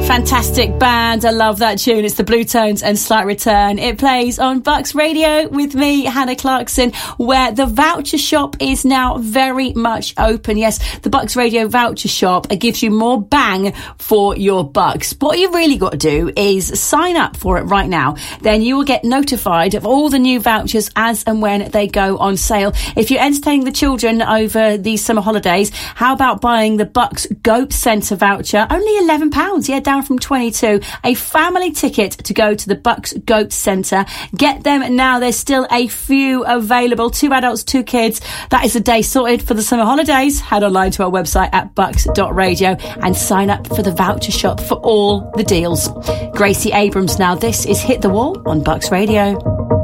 Fantastic band. I love that tune. It's the Blue Tones and Slight Return. It plays on Bucks Radio with me, Hannah Clarkson, where the voucher shop is now very much open. Yes, the Bucks Radio voucher shop gives you more bang for your bucks. What you really got to do is sign up for it right now. Then you will get notified of all the new vouchers as and when they go on sale. If you're entertaining the children over these summer holidays, how about buying the Bucks Goat Centre voucher? Only £11. Yeah, down from 22. A family ticket to go to the Bucks Goat Centre. Get them now. There's still a few available. 2 adults, 2 kids. That is the day sorted for the summer holidays. Head online to our website at bucks.radio and sign up for the voucher shop for all the deals. Gracie Abrams now. This is Hit the Wall on Bucks Radio.